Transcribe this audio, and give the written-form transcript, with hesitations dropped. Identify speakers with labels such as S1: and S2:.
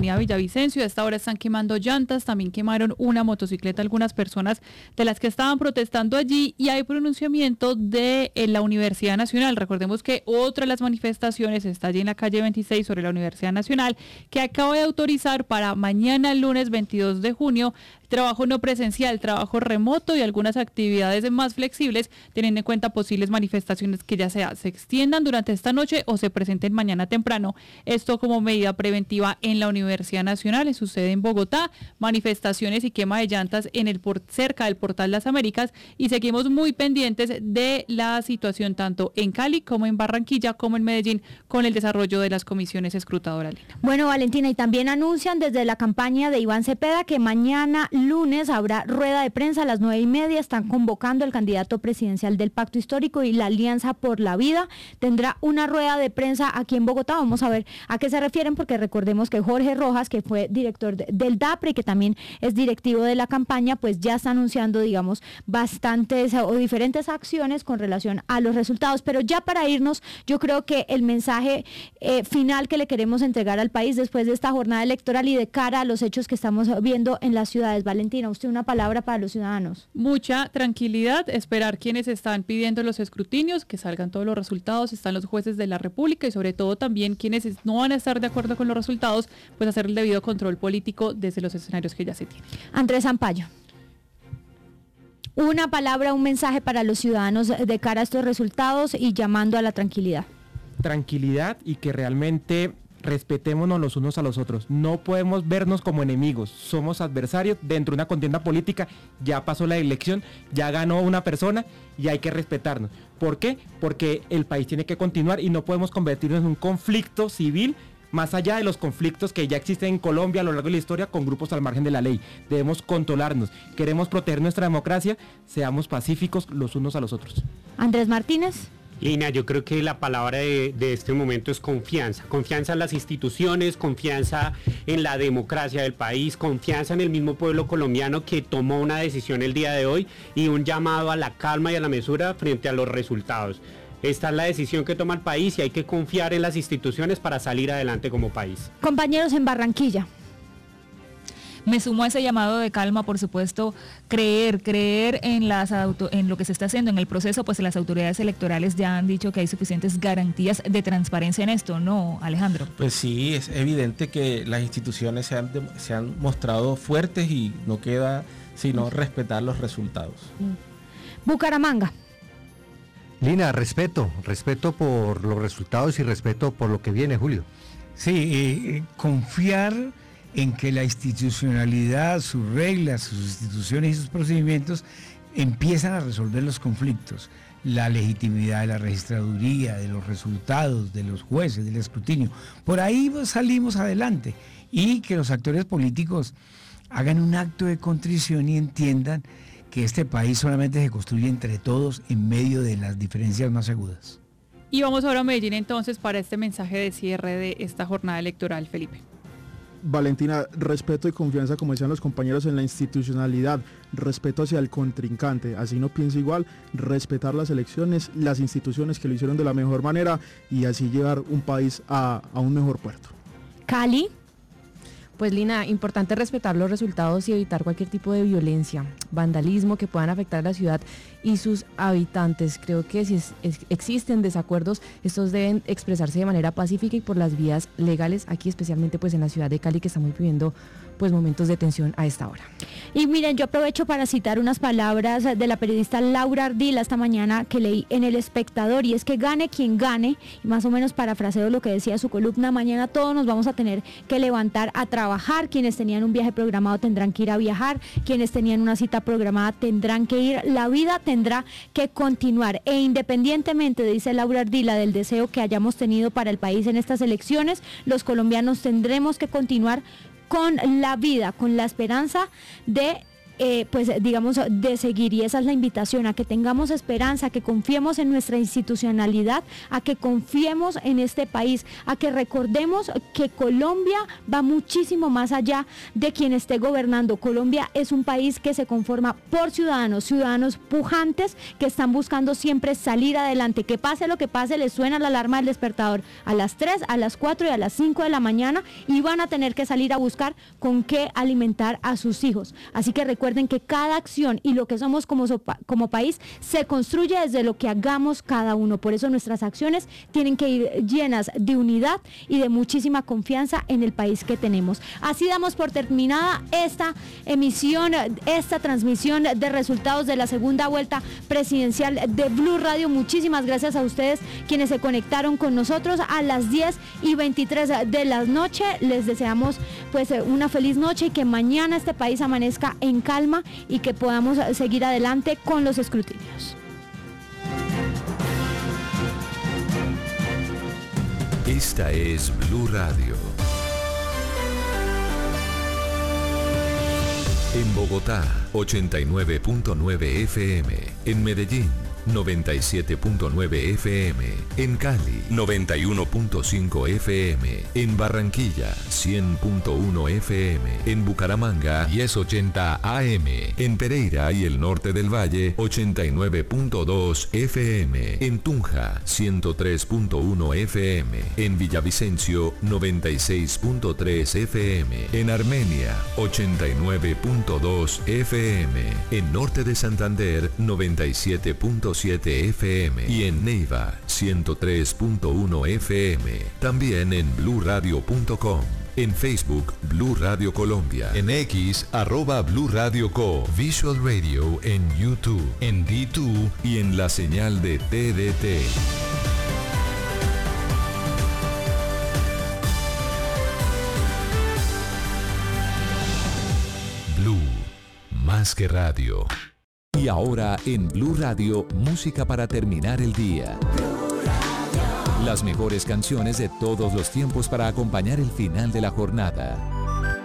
S1: Avenida Villavicencio. A esta hora están quemando llantas, también quemaron una motocicleta algunas personas de las que estaban protestando allí, y hay pronunciamiento de la Universidad Nacional. Recordemos que otra de las manifestaciones está allí en la calle 26 sobre la Universidad Nacional, que acaba de autorizar para mañana lunes 22 de junio trabajo no presencial, trabajo remoto y algunas actividades más flexibles, teniendo en cuenta posibles manifestaciones que ya sea se extiendan durante esta noche o se presenten mañana temprano. Esto como medida preventiva en la Universidad Nacional. Sucede en Bogotá, manifestaciones y quema de llantas cerca del Portal Las Américas, y seguimos muy pendientes de la situación tanto en Cali como en Barranquilla como en Medellín con el desarrollo de las comisiones escrutadoras.
S2: Bueno, Valentina, y también anuncian desde la campaña de Iván Cepeda que mañana lunes habrá rueda de prensa a las 9:30. Están convocando al candidato presidencial del Pacto Histórico y la Alianza por la Vida. Tendrá una rueda de prensa aquí en Bogotá. Vamos a ver a qué se refieren, porque recordemos que Jorge Rojas, que fue director del DAPRE y que también es directivo de la campaña, pues ya está anunciando, digamos, bastantes o diferentes acciones con relación a los resultados. Pero ya para irnos, yo creo que el mensaje final que le queremos entregar al país después de esta jornada electoral y de cara a los hechos que estamos viendo en las ciudades. Valentina, usted una palabra para los ciudadanos.
S1: Mucha tranquilidad, esperar quienes están pidiendo los escrutinios, que salgan todos los resultados, están los jueces de la República y sobre todo también quienes no van a estar de acuerdo con los resultados, pues hacer el debido control político desde los escenarios que ya se tienen.
S2: Andrés Ampayo. Una palabra, un mensaje para los ciudadanos de cara a estos resultados y llamando a la tranquilidad.
S3: Tranquilidad y que realmente respetémonos los unos a los otros. No podemos vernos como enemigos, somos adversarios dentro de una contienda política. Ya pasó la elección, ya ganó una persona y hay que respetarnos. ¿Por qué? Porque el país tiene que continuar y no podemos convertirnos en un conflicto civil más allá de los conflictos que ya existen en Colombia a lo largo de la historia con grupos al margen de la ley. Debemos controlarnos. Queremos proteger nuestra democracia, seamos pacíficos los unos a los otros.
S2: Andrés Martínez.
S4: Lina, yo creo que la palabra de este momento es confianza. Confianza en las instituciones, confianza en la democracia del país, confianza en el mismo pueblo colombiano que tomó una decisión el día de hoy y un llamado a la calma y a la mesura frente a los resultados. Esta es la decisión que toma el país y hay que confiar en las instituciones para salir adelante como país.
S2: Compañeros en Barranquilla.
S5: Me sumo a ese llamado de calma, por supuesto, creer en lo que se está haciendo en el proceso, pues las autoridades electorales ya han dicho que hay suficientes garantías de transparencia en esto, ¿no, Alejandro?
S6: Pues sí, es evidente que las instituciones se han mostrado fuertes y no queda sino respetar los resultados.
S2: Bucaramanga.
S7: Lina, respeto por los resultados y respeto por lo que viene, Julio.
S8: Sí, confiar en que la institucionalidad, sus reglas, sus instituciones y sus procedimientos empiezan a resolver los conflictos. La legitimidad de la registraduría, de los resultados, de los jueces, del escrutinio. Por ahí salimos adelante. Y que los actores políticos hagan un acto de contrición y entiendan que este país solamente se construye entre todos en medio de las diferencias más agudas.
S1: Y vamos ahora a Medellín entonces para este mensaje de cierre de esta jornada electoral, Felipe.
S9: Valentina, respeto y confianza, como decían los compañeros, en la institucionalidad, respeto hacia el contrincante, así no pienso igual, respetar las elecciones, las instituciones que lo hicieron de la mejor manera y así llevar un país a un mejor puerto.
S2: Cali.
S10: Pues Lina, importante respetar los resultados y evitar cualquier tipo de violencia, vandalismo que puedan afectar a la ciudad y sus habitantes. Creo que si existen desacuerdos, estos deben expresarse de manera pacífica y por las vías legales, aquí especialmente pues en la ciudad de Cali, que estamos viviendo pues momentos de tensión a esta hora.
S2: Y miren, yo aprovecho para citar unas palabras de la periodista Laura Ardila esta mañana que leí en El Espectador, y es que gane quien gane, y más o menos parafraseo lo que decía su columna, mañana todos nos vamos a tener que levantar a trabajar, quienes tenían un viaje programado tendrán que ir a viajar, quienes tenían una cita programada tendrán que ir, la vida tendrá que continuar, e independientemente, dice Laura Ardila, del deseo que hayamos tenido para el país en estas elecciones, los colombianos tendremos que continuar con la vida, con la esperanza de pues digamos, de seguir, y esa es la invitación, a que tengamos esperanza, a que confiemos en nuestra institucionalidad, a que confiemos en este país, a que recordemos que Colombia va muchísimo más allá de quien esté gobernando. Colombia es un país que se conforma por ciudadanos pujantes que están buscando siempre salir adelante, que pase lo que pase, les suena la alarma del despertador a las 3, a las 4 y a las 5 de la mañana, y van a tener que salir a buscar con qué alimentar a sus hijos. Así que recuerden que cada acción y lo que somos como país se construye desde lo que hagamos cada uno. Por eso nuestras acciones tienen que ir llenas de unidad y de muchísima confianza en el país que tenemos. Así damos por terminada esta emisión, esta transmisión de resultados de la segunda vuelta presidencial de Blue Radio. Muchísimas gracias a ustedes quienes se conectaron con nosotros a las 10:23 de la noche. Les deseamos pues una feliz noche y que mañana este país amanezca en calma y que podamos seguir adelante con los escrutinios.
S11: Esta es Blue Radio. En Bogotá, 89.9 FM. En Medellín, 97.9 FM, en Cali 91.5 FM, en Barranquilla 100.1 FM, en Bucaramanga 1080 AM, en Pereira y el norte del Valle 89.2 FM, en Tunja 103.1 FM, en Villavicencio 96.3 FM, en Armenia 89.2 FM, en norte de Santander 97.7 FM y en Neiva 103.1 FM. También en bluradio.com. En Facebook, Blue Radio Colombia. En X, @Blue Radio Co. Visual Radio en YouTube, en D2 y en la señal de TDT. Blue, más que radio. Y ahora en Blue Radio, música para terminar el día. Las mejores canciones de todos los tiempos para acompañar el final de la jornada.